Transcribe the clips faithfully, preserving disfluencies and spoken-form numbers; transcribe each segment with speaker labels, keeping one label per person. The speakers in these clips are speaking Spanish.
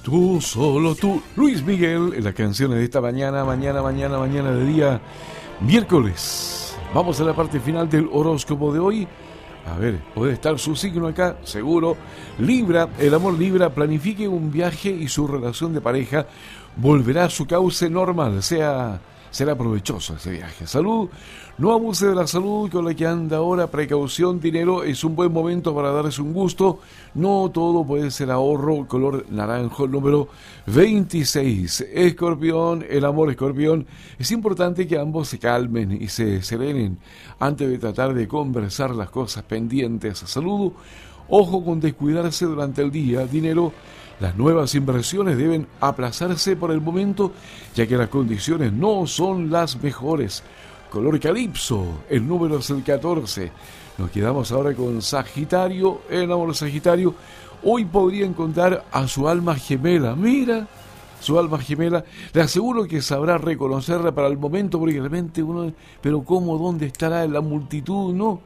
Speaker 1: Tú, solo tú. Luis Miguel en las canciones de esta mañana, mañana, mañana, mañana de día miércoles. Vamos a la parte final del horóscopo de hoy. A ver, puede estar su signo acá, seguro. Libra, el amor Libra, planifique un viaje y su relación de pareja volverá a su cauce normal, sea, será provechoso ese viaje. Salud, no abuse de la salud con la que anda ahora, precaución, dinero, es un buen momento para darse un gusto. No todo puede ser ahorro, color naranjo, número veintiséis. Escorpión, el amor Escorpión, es importante que ambos se calmen y se serenen antes de tratar de conversar las cosas pendientes. Salud, ojo con descuidarse durante el día. Dinero, las nuevas inversiones deben aplazarse por el momento, ya que las condiciones no son las mejores. Color calipso, el número es el catorce. Nos quedamos ahora con Sagitario, el amor Sagitario. Hoy podría encontrar a su alma gemela. Mira, su alma gemela. Le aseguro que sabrá reconocerla para el momento, porque realmente uno, pero ¿cómo? ¿Dónde estará en la multitud? No.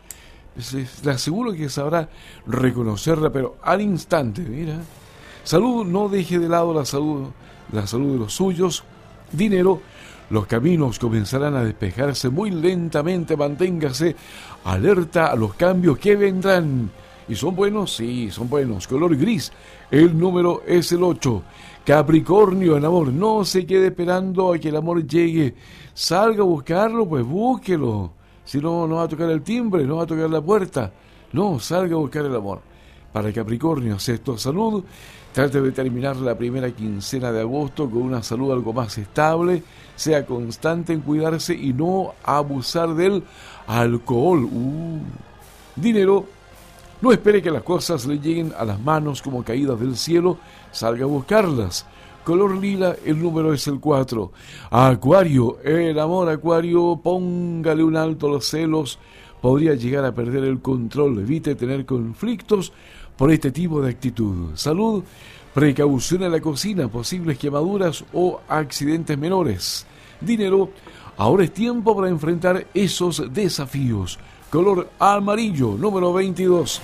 Speaker 1: Le aseguro que sabrá reconocerla, pero al instante, mira. Salud, no deje de lado la salud, la salud de los suyos. Dinero, los caminos comenzarán a despejarse muy lentamente. Manténgase alerta a los cambios que vendrán. ¿Y son buenos? Sí, son buenos. Color gris, el número es el ocho. Capricornio, el amor, no se quede esperando a que el amor llegue. Salga a buscarlo, pues búsquelo. Si no, no va a tocar el timbre, no va a tocar la puerta. No, salga a buscar el amor. Para Capricornio, sexto, salud. Trate de terminar la primera quincena de agosto con una salud algo más estable. Sea constante en cuidarse y no abusar del alcohol. Uh. Dinero, no espere que las cosas le lleguen a las manos como caídas del cielo. Salga a buscarlas. Color lila, el número es el cuatro. Acuario, el amor Acuario, póngale un alto a los celos. Podría llegar a perder el control. Evite tener conflictos por este tipo de actitud. Salud, precaución en la cocina, posibles quemaduras o accidentes menores. Dinero, ahora es tiempo para enfrentar esos desafíos. Color amarillo, número veintidós.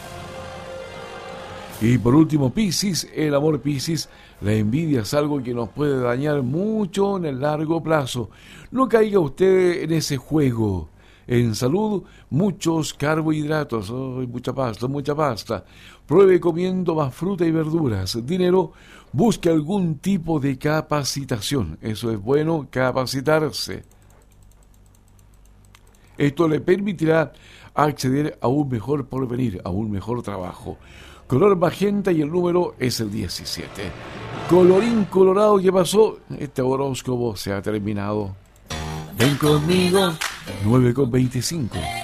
Speaker 1: Y por último, Piscis, el amor Piscis, la envidia es algo que nos puede dañar mucho en el largo plazo. No caiga usted en ese juego. En salud, muchos carbohidratos, oh, mucha pasta, mucha pasta. Pruebe comiendo más fruta y verduras. Dinero, busque algún tipo de capacitación. Eso es bueno, capacitarse. Esto le permitirá acceder a un mejor porvenir, a un mejor trabajo. Color magenta y el número es el diecisiete. Colorín colorado, ¿qué pasó? Este horóscopo se ha terminado. Ven conmigo. nueve con veinticinco.